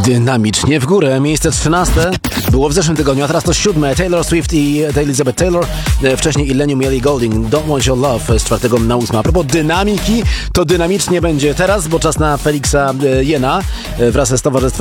Dynamicznie w górę, miejsce 13 było w zeszłym tygodniu, a teraz to 7. Taylor Swift i Elizabeth Taylor, wcześniej Illenium i Ellie Goulding, Don't Want Your Love z 4 na 8. A propos dynamiki, to dynamicznie będzie teraz, bo czas na Feliksa Jena wraz z towarzystwem